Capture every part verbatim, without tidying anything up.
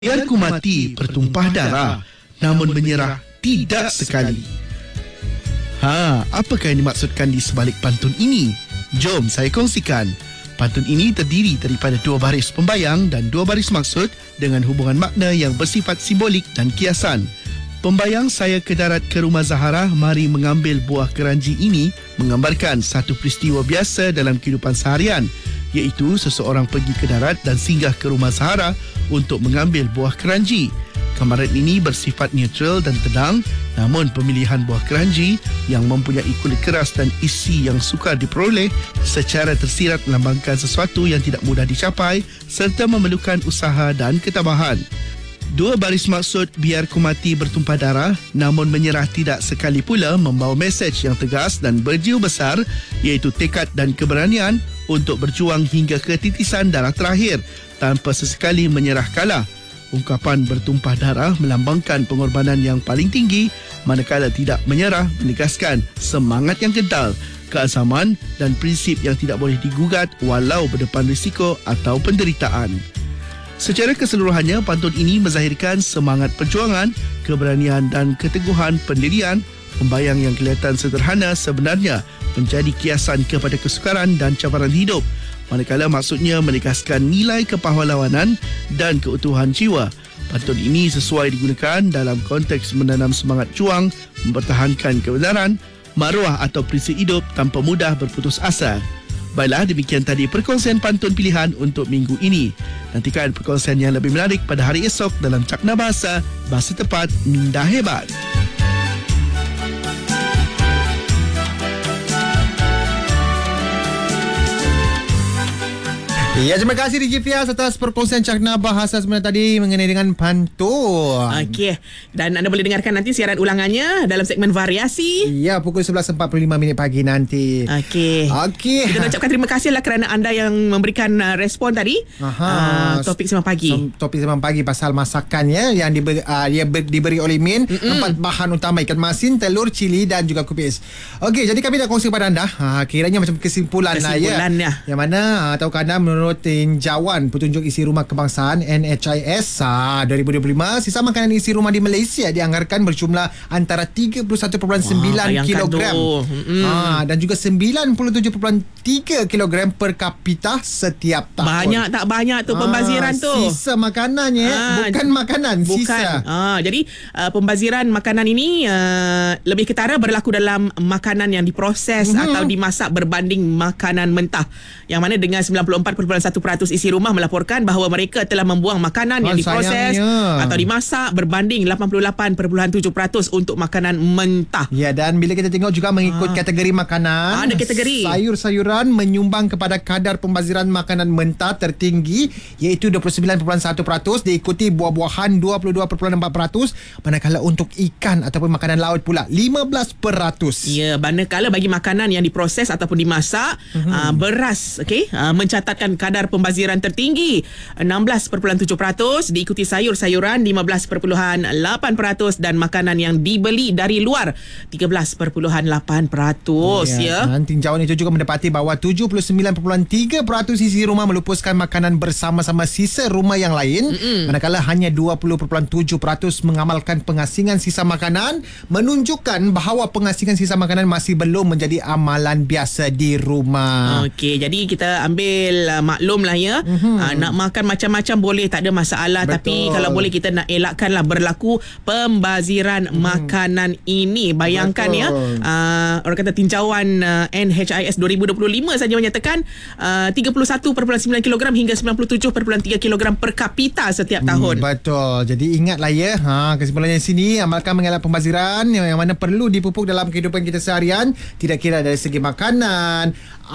Biar ku mati bertumpah darah, namun menyerah tidak sekali. Ha, apakah yang dimaksudkan di sebalik pantun ini? Jom saya kongsikan. Pantun ini terdiri daripada dua baris pembayang dan dua baris maksud dengan hubungan makna yang bersifat simbolik dan kiasan. Pembayang saya ke darat ke rumah Zahara, mari mengambil buah keranji ini menggambarkan satu peristiwa biasa dalam kehidupan seharian, iaitu seseorang pergi ke darat dan singgah ke rumah Zahara untuk mengambil buah keranji. Gambaran ini bersifat neutral dan tenang, namun pemilihan buah keranji yang mempunyai kulit keras dan isi yang sukar diperoleh secara tersirat melambangkan sesuatu yang tidak mudah dicapai serta memerlukan usaha dan ketabahan. Dua baris maksud biar ku mati bertumpah darah namun menyerah tidak sekali pula membawa mesej yang tegas dan berjiwa besar, iaitu tekad dan keberanian untuk berjuang hingga ke titisan darah terakhir tanpa sesekali menyerah kalah. Ungkapan bertumpah darah melambangkan pengorbanan yang paling tinggi, manakala tidak menyerah menegaskan semangat yang kental, keazaman dan prinsip yang tidak boleh digugat walau berdepan risiko atau penderitaan. Secara keseluruhannya, pantun ini menzahirkan semangat perjuangan, keberanian dan keteguhan pendirian. Pembayang yang kelihatan sederhana sebenarnya menjadi kiasan kepada kesukaran dan cabaran hidup, manakala maksudnya menegaskan nilai kepahlawanan dan keutuhan jiwa. Pantun ini sesuai digunakan dalam konteks menanam semangat juang, mempertahankan kebenaran, maruah atau prinsip hidup tanpa mudah berputus asa. Baiklah, demikian tadi perkongsian pantun pilihan untuk minggu ini. Nantikan perkongsian yang lebih menarik pada hari esok dalam Cakna Bahasa, Bahasa Tepat, Minda Hebat. Ya, terima kasih D J Fiaz atas perkongsian Cakna Bahasa sebenarnya tadi mengenai dengan pantun. Okey, dan anda boleh dengarkan nanti siaran ulangannya dalam segmen variasi. Ya, pukul sebelas empat puluh lima minit pagi nanti. Okey. Okey. Kita nak ucapkan terima kasihlah kerana anda yang memberikan uh, respon tadi. Aha. Uh, topik Sembang Pagi. Topik Sembang Pagi pasal masakan ya, yang diberi, uh, dia ber, diberi oleh Min. Mm-mm. Empat bahan utama: ikan masin, telur, cili dan juga kupis. Okey, jadi kami nak kongsi kepada anda. Ha, kiranya macam kesimpulan, kesimpulan lah ya. ya. Yang mana uh, tahukah anda, menurut tinjauan petunjuk isi rumah kebangsaan N H I S ha, dua ribu dua puluh lima, sisa makanan isi rumah di Malaysia dianggarkan berjumlah antara tiga puluh satu perpuluhan sembilan kilogram ha, dan juga sembilan puluh tujuh perpuluhan tiga kilogram per kapita setiap tahun. Banyak tak banyak tu pembaziran ha, tu. Sisa makanannya, ha, bukan makanan, bukan. Sisa. Ha, jadi uh, pembaziran makanan ini uh, lebih ketara berlaku dalam makanan yang diproses mm-hmm. atau dimasak berbanding makanan mentah. Yang mana dengan sembilan puluh empat perpuluhan satu peratus isi rumah melaporkan bahawa mereka telah membuang makanan yang oh, diproses sayangnya. atau dimasak berbanding lapan puluh lapan perpuluhan tujuh peratus untuk makanan mentah. Ya, dan bila kita tengok juga mengikut ha. kategori makanan, ada kategori sayur-sayuran menyumbang kepada kadar pembaziran makanan mentah tertinggi, iaitu dua puluh sembilan perpuluhan satu peratus, diikuti buah-buahan dua puluh dua perpuluhan empat peratus, manakala untuk ikan ataupun makanan laut pula lima belas peratus. Ya, manakala bagi makanan yang diproses ataupun dimasak, uh-huh. uh, beras okey uh, mencatatkan kadar pembaziran tertinggi enam belas perpuluhan tujuh peratus, diikuti sayur-sayuran lima belas perpuluhan lapan peratus dan makanan yang dibeli dari luar tiga belas perpuluhan lapan peratus ya. Dan tinjauan itu juga mendapati bahawa tujuh puluh sembilan perpuluhan tiga peratus isi rumah melupuskan makanan bersama-sama sisa rumah yang lain, Mm-mm. manakala hanya dua puluh perpuluhan tujuh peratus mengamalkan pengasingan sisa makanan, menunjukkan bahawa pengasingan sisa makanan masih belum menjadi amalan biasa di rumah. Okey, jadi kita ambil uh, maklum lah ya. Mm-hmm. Uh, nak makan macam-macam boleh, tak ada masalah. Betul. Tapi kalau boleh kita nak elakkanlah berlaku pembaziran mm. makanan ini. Bayangkan Betul. ya, uh, orang kata tinjauan uh, N H I S dua ribu dua puluh lima saja menyatakan uh, tiga puluh satu perpuluhan sembilan kilogram hingga sembilan puluh tujuh perpuluhan tiga kilogram per kapita setiap tahun. Mm, betul. Jadi ingatlah ya, ha, kesimpulannya di sini, amalkan mengelak pembaziran yang, yang mana perlu dipupuk dalam kehidupan kita seharian, tidak kira dari segi makanan,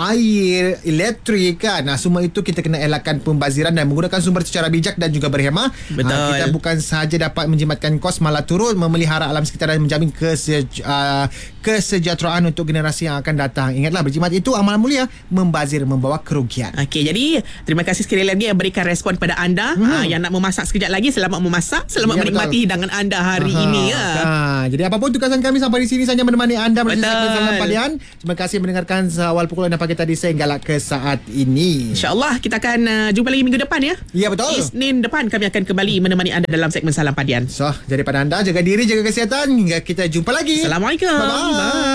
air, elektrik kan. Nah, semua itu kita kena elakkan pembaziran dan menggunakan sumber secara bijak dan juga berhemah. Betul. Ha, kita bukan sahaja dapat menjimatkan kos, malah turut memelihara alam sekitar dan menjamin kese, uh, kesejahteraan untuk generasi yang akan datang. Ingatlah, berjimat itu amalan mulia, membazir membawa kerugian. Okey, jadi terima kasih sekali lagi yang berikan respon pada anda. Hmm. Ha, yang nak memasak sekejap lagi, selamat memasak, selamat ya, menikmati betul. hidangan anda hari Aha. ini ya. Ha, jadi apapun tugasan kami sampai di sini saja menemani anda bersama Salam Padian. Terima kasih mendengarkan awal pukul enam pagi tadi sehinggalah ke saat ini. InsyaAllah kita akan uh, jumpa lagi minggu depan ya. Ya, betul. Isnin depan kami akan kembali menemani anda dalam segmen Salam Padian. So, jadi pada anda jaga diri, jaga kesihatan hingga kita jumpa lagi. Assalamualaikum. Bye-bye. Bye.